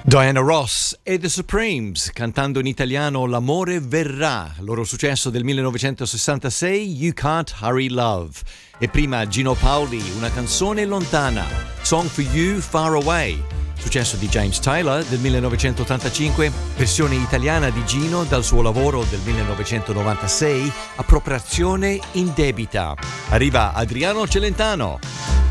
Diana Ross e The Supremes cantando in italiano L'amore verrà, loro successo del 1966, You Can't Hurry Love. E prima Gino Paoli, Una canzone lontana, Song for You Far Away, successo di James Tyler del 1985, versione italiana di Gino dal suo lavoro del 1996, Appropriazione indebita. Arriva Adriano Celentano.